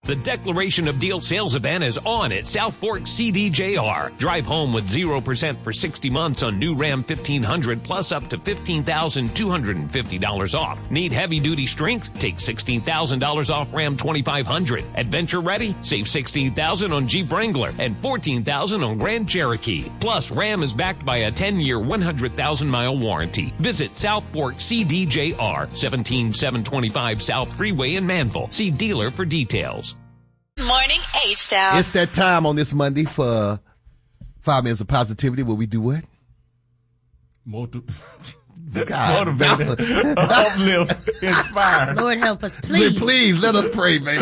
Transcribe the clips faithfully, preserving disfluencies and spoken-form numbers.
The Declaration of Deal sales event is on at South Fork C D J R. Drive home with zero percent for sixty months on new Ram fifteen hundred plus up to fifteen thousand two hundred fifty dollars off. Need heavy-duty strength? Take sixteen thousand dollars off Ram twenty-five hundred. Adventure ready? Save sixteen thousand dollars on Jeep Wrangler and fourteen thousand dollars on Grand Cherokee. Plus, Ram is backed by a ten-year, one hundred thousand mile warranty. Visit South Fork C D J R, seventeen seven twenty-five South Freeway in Manville. See dealer for details. Morning H-Town. It's that time on this Monday for Five Minutes of Positivity where we do what? Motiv- God, Motivate, uplift, inspire. Lord help us, please. Please, let us pray, baby.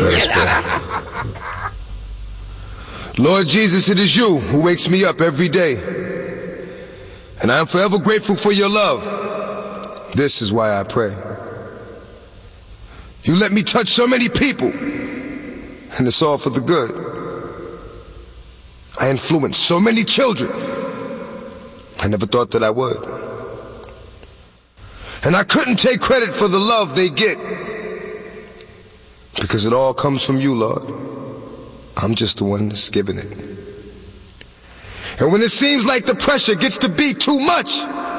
Lord Jesus, it is you who wakes me up every day. And I am forever grateful for your love. This is why I pray. You let me touch so many people. And it's all for the good. I influenced so many children. I never thought that I would. And I couldn't take credit for the love they get. Because it all comes from you, Lord. I'm just the one that's giving it. And when it seems like the pressure gets to be too much,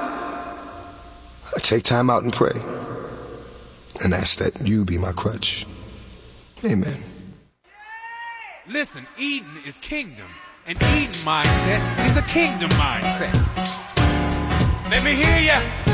I take time out and pray. And ask that you be my crutch. Amen. Listen, Eden is kingdom, and Eden mindset is a kingdom mindset. Let me hear ya.